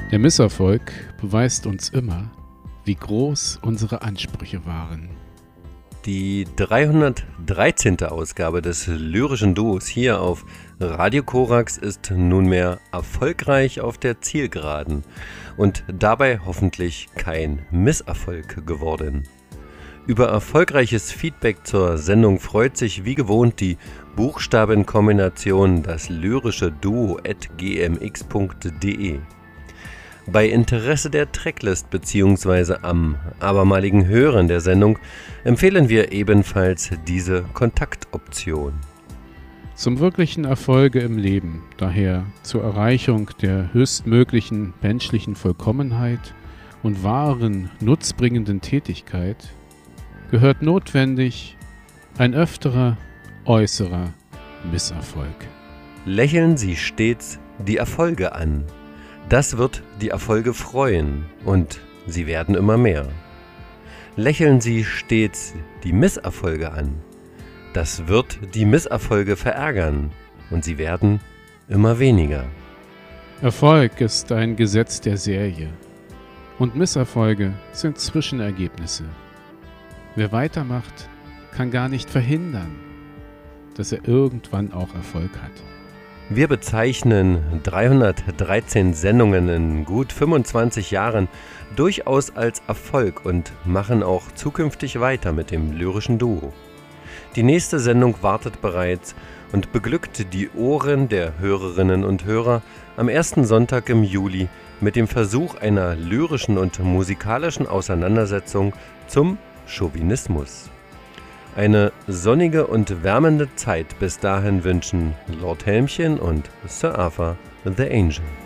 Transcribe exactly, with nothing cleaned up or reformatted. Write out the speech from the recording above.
Der Misserfolg beweist uns immer, wie groß unsere Ansprüche waren. Die dreihundertdreizehnte Ausgabe des Lyrischen Duos hier auf Radio Korax ist nunmehr erfolgreich auf der Zielgeraden und dabei hoffentlich kein Misserfolg geworden. Über erfolgreiches Feedback zur Sendung freut sich wie gewohnt die Buchstabenkombination das lyrische Duo at g m x punkt d e. Bei Interesse der Tracklist bzw. am abermaligen Hören der Sendung empfehlen wir ebenfalls diese Kontaktoption. Zum wirklichen Erfolge im Leben, daher zur Erreichung der höchstmöglichen menschlichen Vollkommenheit und wahren, nutzbringenden Tätigkeit, gehört notwendig ein öfterer, äußerer Misserfolg. Lächeln Sie stets die Erfolge an. Das wird die Erfolge freuen und sie werden immer mehr. Lächeln Sie stets die Misserfolge an. Das wird die Misserfolge verärgern und sie werden immer weniger. Erfolg ist ein Gesetz der Serie und Misserfolge sind Zwischenergebnisse. Wer weitermacht, kann gar nicht verhindern, dass er irgendwann auch Erfolg hat. Wir bezeichnen dreihundertdreizehn Sendungen in gut fünfundzwanzig Jahren durchaus als Erfolg und machen auch zukünftig weiter mit dem Lyrischen Duo. Die nächste Sendung wartet bereits und beglückt die Ohren der Hörerinnen und Hörer am ersten Sonntag im Juli mit dem Versuch einer lyrischen und musikalischen Auseinandersetzung zum Chauvinismus. Eine sonnige und wärmende Zeit bis dahin wünschen Lord Helmchen und Sir Arthur the Angel.